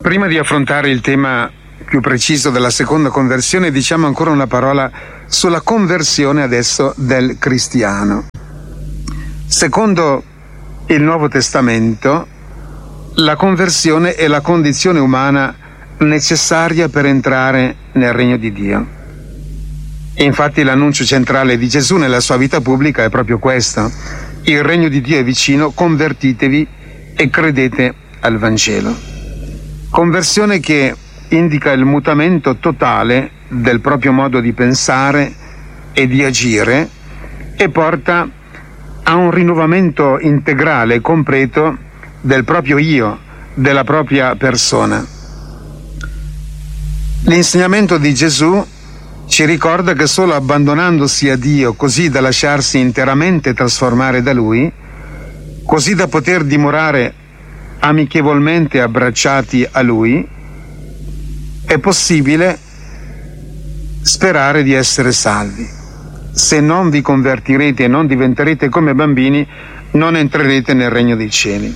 Prima di affrontare il tema più preciso della seconda conversione, diciamo ancora una parola sulla conversione adesso del cristiano. Secondo il Nuovo Testamento, la conversione è la condizione umana necessaria per entrare nel regno di Dio. Infatti l'annuncio centrale di Gesù nella sua vita pubblica è proprio questo: il regno di Dio è vicino, convertitevi e credete al Vangelo. Conversione che indica il mutamento totale del proprio modo di pensare e di agire e porta a un rinnovamento integrale e completo del proprio io, della propria persona. L'insegnamento di Gesù ci ricorda che solo abbandonandosi a Dio, così da lasciarsi interamente trasformare da Lui, così da poter dimorare amichevolmente abbracciati a Lui, è possibile sperare di essere salvi. Se non vi convertirete e non diventerete come bambini, non entrerete nel regno dei cieli.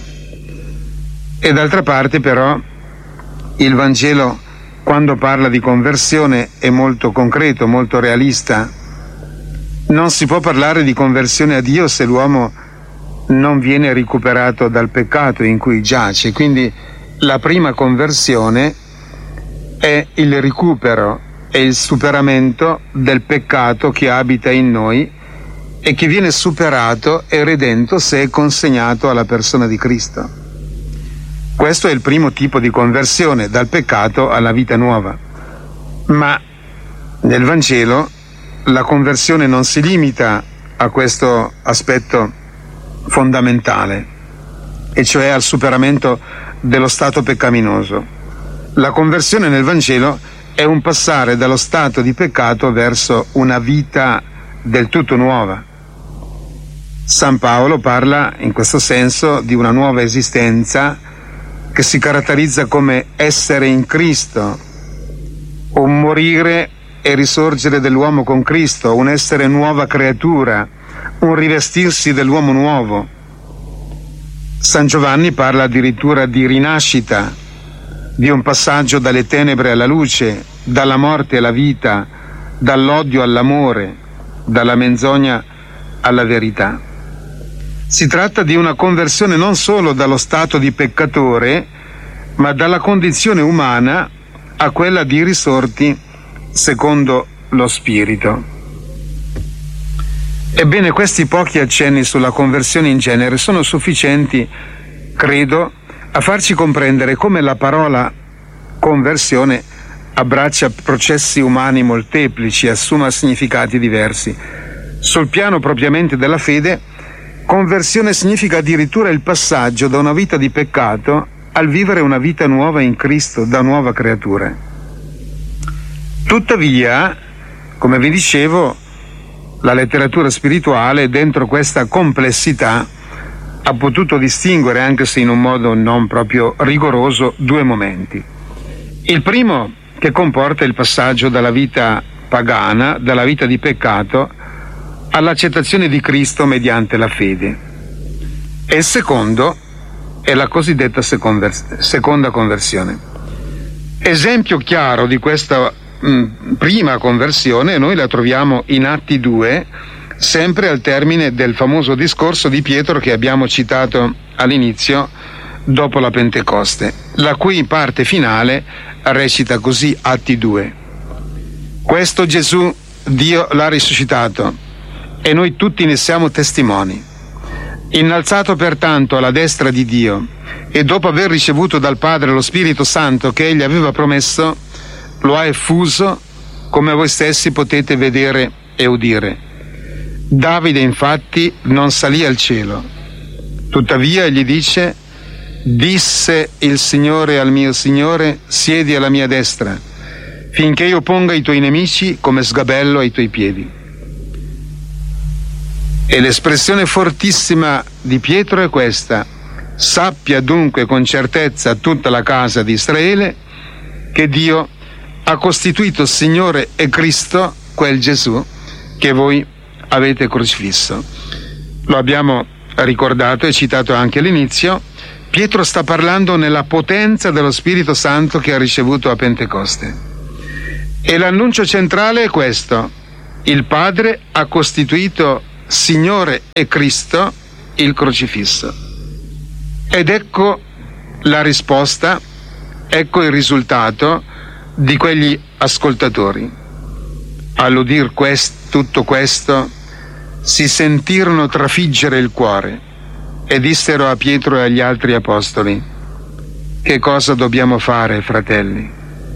E d'altra parte però il Vangelo, quando parla di conversione, è molto concreto, molto realista. Non si può parlare di conversione a Dio se l'uomo non viene recuperato dal peccato in cui giace. Quindi la prima conversione è il recupero e il superamento del peccato che abita in noi e che viene superato e redento se è consegnato alla persona di Cristo. Questo è il primo tipo di conversione, dal peccato alla vita nuova. Ma nel Vangelo la conversione non si limita a questo aspetto fondamentale, e cioè al superamento dello stato peccaminoso. La conversione nel Vangelo è un passare dallo stato di peccato verso una vita del tutto nuova. San Paolo parla in questo senso di una nuova esistenza che si caratterizza come essere in Cristo, un morire e risorgere dell'uomo con Cristo, un essere nuova creatura, un rivestirsi dell'uomo nuovo. San Giovanni parla addirittura di rinascita, di un passaggio dalle tenebre alla luce, dalla morte alla vita, dall'odio all'amore, dalla menzogna alla verità. Si tratta di una conversione non solo dallo stato di peccatore, ma dalla condizione umana a quella di risorti secondo lo Spirito. Ebbene, questi pochi accenni sulla conversione in genere sono sufficienti, credo, a farci comprendere come la parola conversione abbraccia processi umani molteplici e assuma significati diversi. Sul piano propriamente della fede, conversione significa addirittura il passaggio da una vita di peccato al vivere una vita nuova in Cristo, da nuova creatura. Tuttavia, come vi dicevo, la letteratura spirituale dentro questa complessità ha potuto distinguere, anche se in un modo non proprio rigoroso, due momenti. Il primo, che comporta il passaggio dalla vita pagana, dalla vita di peccato, all'accettazione di Cristo mediante la fede. E il secondo è la cosiddetta seconda conversione. Esempio chiaro di questa prima conversione noi la troviamo in Atti 2, sempre al termine del famoso discorso di Pietro che abbiamo citato all'inizio, dopo la Pentecoste, la cui parte finale recita così, Atti 2. Questo Gesù Dio l'ha risuscitato e noi tutti ne siamo testimoni. Innalzato pertanto alla destra di Dio e dopo aver ricevuto dal Padre lo Spirito Santo che egli aveva promesso, lo ha effuso, come voi stessi potete vedere e udire. Davide infatti non salì al cielo, tuttavia egli dice: disse il Signore al mio Signore, siedi alla mia destra, finché io ponga i tuoi nemici come sgabello ai tuoi piedi. E l'espressione fortissima di Pietro è questa: sappia dunque con certezza tutta la casa di Israele che Dio ha costituito Signore e Cristo quel Gesù che voi avete crocifisso. Lo abbiamo ricordato e citato anche all'inizio. Pietro sta parlando nella potenza dello Spirito Santo che ha ricevuto a Pentecoste. E l'annuncio centrale è questo: il Padre ha costituito Signore e Cristo il crocifisso. Ed ecco la risposta, ecco il risultato di quegli ascoltatori. All'udir tutto questo, si sentirono trafiggere il cuore e dissero a Pietro e agli altri apostoli: che cosa dobbiamo fare, fratelli?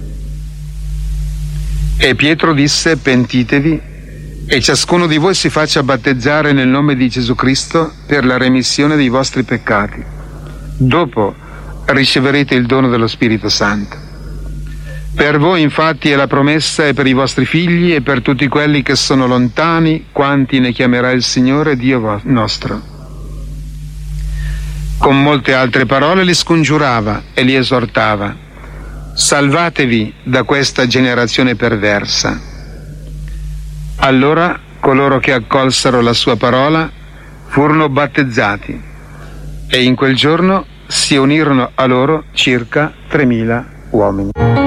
E Pietro disse: pentitevi e ciascuno di voi si faccia battezzare nel nome di Gesù Cristo per la remissione dei vostri peccati. Dopo riceverete il dono dello Spirito Santo. Per voi infatti è la promessa, e per i vostri figli e per tutti quelli che sono lontani, quanti ne chiamerà il Signore Dio nostro. Con molte altre parole li scongiurava e li esortava: salvatevi da questa generazione perversa. Allora coloro che accolsero la sua parola furono battezzati, e in quel giorno si unirono a loro circa 3.000 uomini.